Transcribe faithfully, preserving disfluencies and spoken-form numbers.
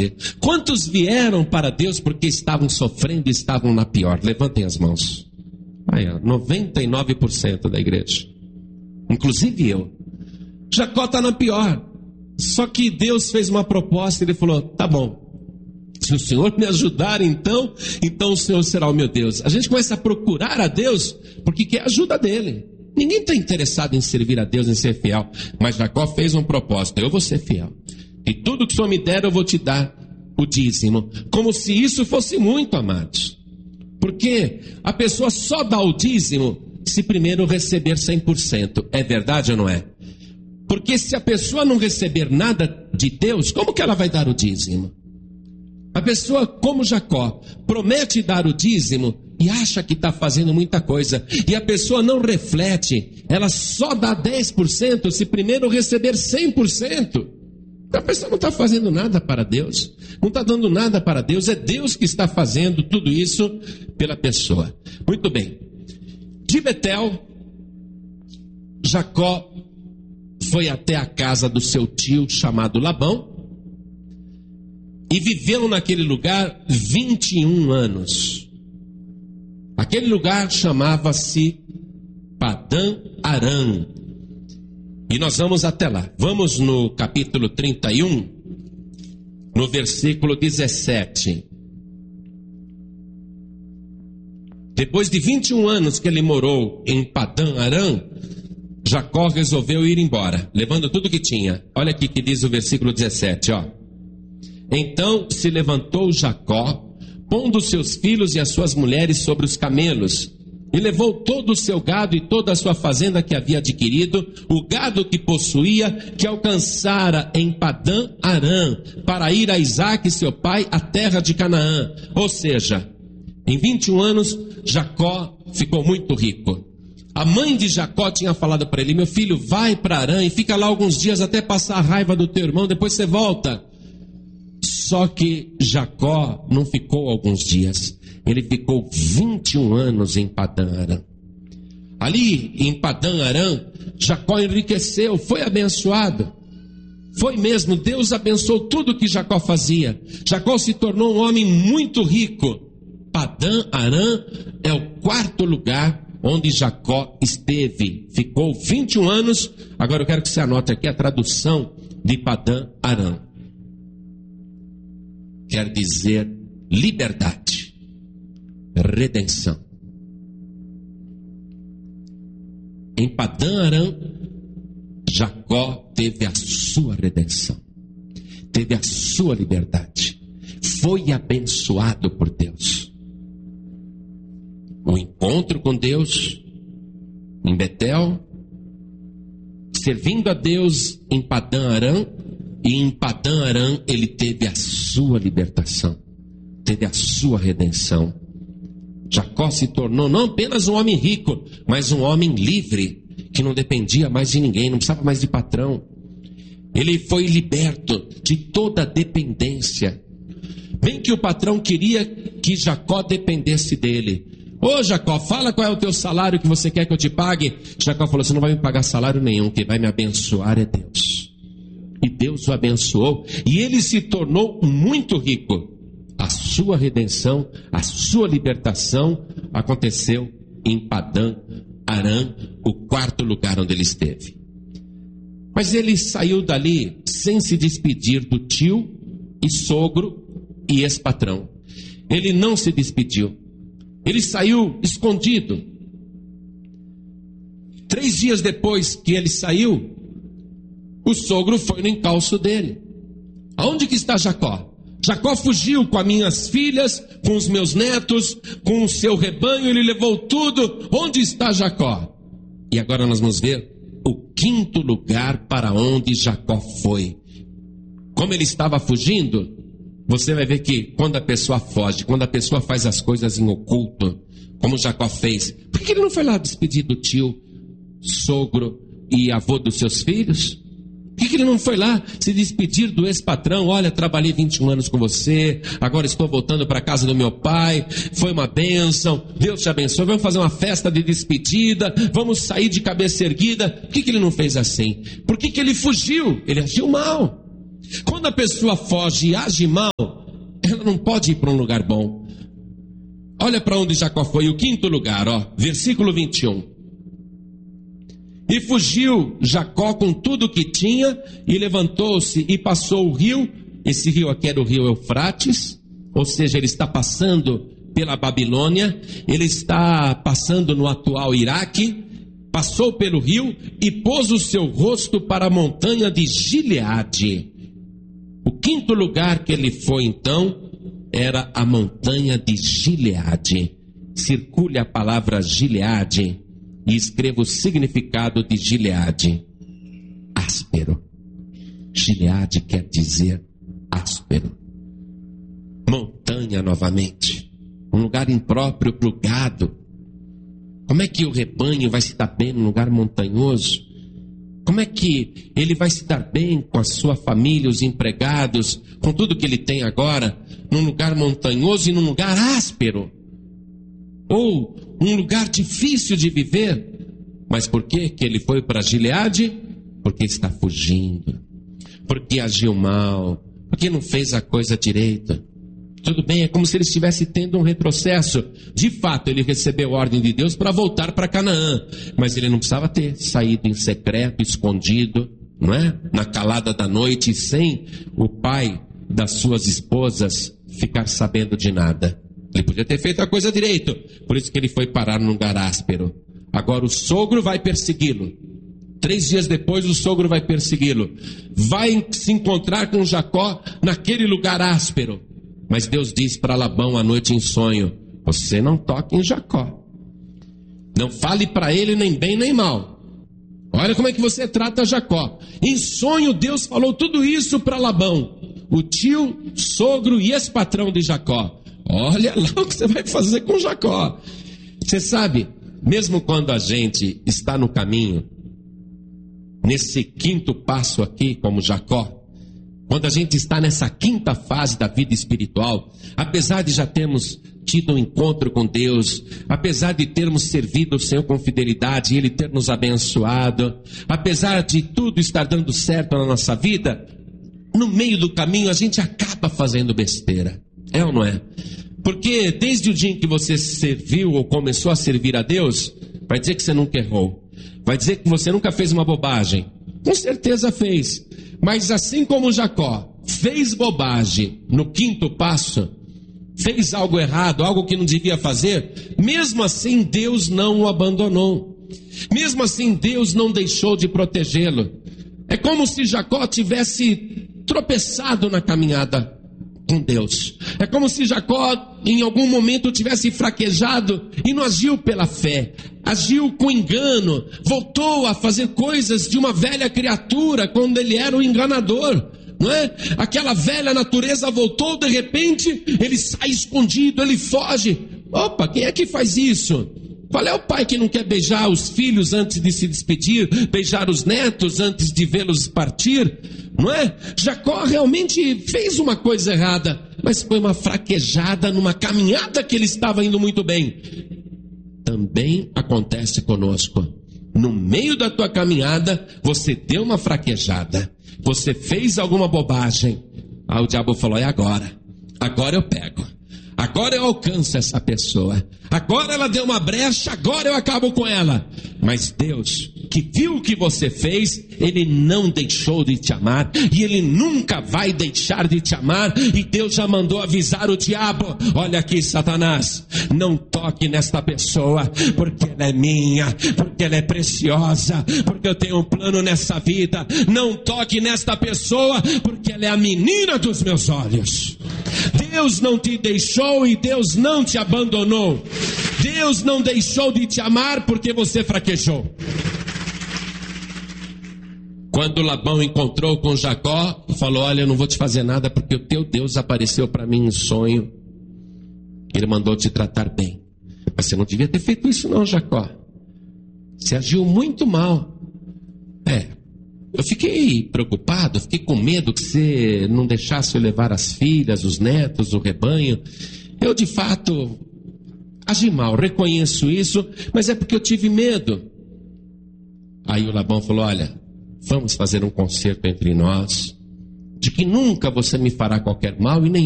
fazer. Quantos vieram para Deus porque estavam sofrendo e estavam na pior? Levantem as mãos. Aí, ó, noventa e nove por cento da igreja, inclusive eu. Jacó está na pior. Só que Deus fez uma proposta e ele falou, tá bom, se o Senhor me ajudar então, então o Senhor será o meu Deus. A gente começa a procurar a Deus porque quer a ajuda dele. Ninguém está interessado em servir a Deus, em ser fiel. Mas Jacó fez um propósito, eu vou ser fiel. E tudo que o Senhor me der, eu vou te dar o dízimo. Como se isso fosse muito, amados. Porque a pessoa só dá o dízimo se primeiro receber cem por cento. É verdade ou não é? Porque se a pessoa não receber nada de Deus, como que ela vai dar o dízimo? A pessoa, como Jacó, promete dar o dízimo e acha que está fazendo muita coisa. E a pessoa não reflete, ela só dá dez por cento se primeiro receber cem por cento. A pessoa não está fazendo nada para Deus, não está dando nada para Deus, é Deus que está fazendo tudo isso pela pessoa. Muito bem. De Betel, Jacó foi até a casa do seu tio chamado Labão e viveu naquele lugar vinte e um anos. Aquele lugar chamava-se Padã Arã. E nós vamos até lá. Vamos no capítulo trinta e um, no versículo dezessete. Depois de vinte e um anos que ele morou em Padã Arã, Jacó resolveu ir embora, levando tudo que tinha. Olha aqui que diz o versículo dezessete, ó. Então se levantou Jacó, pondo seus filhos e as suas mulheres sobre os camelos, e levou todo o seu gado e toda a sua fazenda que havia adquirido, o gado que possuía, que alcançara em Padã Arã, para ir a Isaque, seu pai, à terra de Canaã. Ou seja, em vinte e um anos, Jacó ficou muito rico. A mãe de Jacó tinha falado para ele, meu filho, vai para Arã e fica lá alguns dias até passar a raiva do teu irmão, depois você volta. Só que Jacó não ficou alguns dias. Ele ficou vinte e um anos em Padã Arã. Ali em Padã Arã, Jacó enriqueceu, foi abençoado. Foi mesmo, Deus abençoou tudo que Jacó fazia. Jacó se tornou um homem muito rico. Padã Arã é o quarto lugar onde Jacó esteve. Ficou vinte e um anos. Agora eu quero que você anote aqui a tradução de Padã Arã. Quer dizer liberdade, redenção. Em Padã Arã, Jacó teve a sua redenção, teve a sua liberdade, foi abençoado por Deus. O encontro com Deus em Betel, servindo a Deus em Padã Arã, e em Padã Arã ele teve a sua libertação, teve a sua redenção. Jacó se tornou não apenas um homem rico, mas um homem livre, que não dependia mais de ninguém, não precisava mais de patrão. Ele foi liberto de toda a dependência. Bem que o patrão queria que Jacó dependesse dele. Ô Jacó, fala qual é o teu salário que você quer que eu te pague. Jacó falou, você não vai me pagar salário nenhum, quem vai me abençoar é Deus. E Deus o abençoou, e ele se tornou muito rico. A sua redenção, a sua libertação aconteceu em Padã Arã, o quarto lugar onde ele esteve. Mas ele saiu dali sem se despedir do tio e sogro e ex-patrão. Ele não se despediu. Ele saiu escondido. Três dias depois que ele saiu, o sogro foi no encalço dele. Aonde que está Jacó? Jacó fugiu com as minhas filhas, com os meus netos, com o seu rebanho, ele levou tudo. Onde está Jacó? E agora nós vamos ver o quinto lugar para onde Jacó foi. Como ele estava fugindo, você vai ver que quando a pessoa foge, quando a pessoa faz as coisas em oculto, como Jacó fez, por que ele não foi lá despedir do tio, sogro e avô dos seus filhos? Por que ele não foi lá se despedir do ex-patrão? Olha, trabalhei vinte e um anos com você, agora estou voltando para a casa do meu pai, foi uma bênção, Deus te abençoe, vamos fazer uma festa de despedida, vamos sair de cabeça erguida. Por que ele não fez assim? Por que ele fugiu? Ele agiu mal. Quando a pessoa foge e age mal, ela não pode ir para um lugar bom. Olha para onde Jacó foi, o quinto lugar, ó, versículo vinte e um. E fugiu Jacó com tudo que tinha, e levantou-se e passou o rio. Esse rio aqui era o rio Eufrates, ou seja, ele está passando pela Babilônia, ele está passando no atual Iraque, passou pelo rio e pôs o seu rosto para a montanha de Gileade. O quinto lugar que ele foi então era a montanha de Gileade. Circule a palavra Gileade e escreva o significado de Gileade: áspero. Gileade quer dizer áspero. Montanha novamente, um lugar impróprio para o gado. Como é que o rebanho vai se dar bem num lugar montanhoso? Como é que ele vai se dar bem com a sua família, os empregados, com tudo que ele tem agora, num lugar montanhoso e num lugar áspero? Ou um lugar difícil de viver? Mas por que que ele foi para Gileade? Porque está fugindo, porque agiu mal, porque não fez a coisa direita. Tudo bem, é como se ele estivesse tendo um retrocesso. De fato, ele recebeu ordem de Deus para voltar para Canaã, mas ele não precisava ter saído em secreto, escondido, não é? Na calada da noite, sem o pai das suas esposas ficar sabendo de nada. Ele podia ter feito a coisa direito, por isso que ele foi parar num lugar áspero. Agora o sogro vai persegui-lo. Três dias depois o sogro vai persegui-lo. Vai se encontrar com Jacó naquele lugar áspero. Mas Deus diz para Labão à noite em sonho: você não toque em Jacó. Não fale para ele nem bem nem mal. Olha como é que você trata Jacó. Em sonho Deus falou tudo isso para Labão, o tio, sogro e ex-patrão de Jacó. Olha lá o que você vai fazer com Jacó. Você sabe, mesmo quando a gente está no caminho, nesse quinto passo aqui, como Jacó, quando a gente está nessa quinta fase da vida espiritual, apesar de já termos tido um encontro com Deus, apesar de termos servido o Senhor com fidelidade e Ele ter nos abençoado, apesar de tudo estar dando certo na nossa vida, no meio do caminho a gente acaba fazendo besteira. É ou não é? Porque desde o dia em que você serviu ou começou a servir a Deus, vai dizer que você nunca errou, vai dizer que você nunca fez uma bobagem. Com certeza fez. Mas assim como Jacó fez bobagem no quinto passo, fez algo errado, algo que não devia fazer, mesmo assim Deus não o abandonou. Mesmo assim Deus não deixou de protegê-lo. É como se Jacó tivesse tropeçado na caminhada com Deus. É como se Jacó em algum momento tivesse fraquejado e não agiu pela fé, agiu com engano, voltou a fazer coisas de uma velha criatura quando ele era um enganador, não é? Aquela velha natureza voltou, de repente ele sai escondido, ele foge. Opa, quem é que faz isso? Qual é o pai que não quer beijar os filhos antes de se despedir, beijar os netos antes de vê-los partir? Não é? Jacó realmente fez uma coisa errada, mas foi uma fraquejada numa caminhada que ele estava indo muito bem. Também acontece conosco. No meio da tua caminhada, você deu uma fraquejada, você fez alguma bobagem. Aí o diabo falou: é agora, agora eu pego. Agora eu alcanço essa pessoa. Agora ela deu uma brecha, agora eu acabo com ela. Mas Deus, que viu o que você fez, Ele não deixou de te amar. E Ele nunca vai deixar de te amar. E Deus já mandou avisar o diabo: olha aqui, Satanás, não toque nesta pessoa, porque ela é minha, porque ela é preciosa, porque eu tenho um plano nessa vida. Não toque nesta pessoa, porque ela é a menina dos meus olhos. Deus não te deixou e Deus não te abandonou. Deus não deixou de te amar porque você fraquejou. Quando Labão encontrou com Jacó, falou: olha, eu não vou te fazer nada porque o teu Deus apareceu para mim em sonho. Ele mandou te tratar bem. Mas você não devia ter feito isso não, Jacó. Você agiu muito mal. É, eu fiquei preocupado, fiquei com medo que você não deixasse eu levar as filhas, os netos, o rebanho. Eu de fato agi mal, reconheço isso, mas é porque eu tive medo. Aí o Labão falou: olha, vamos fazer um concerto entre nós, de que nunca você me fará qualquer mal e nem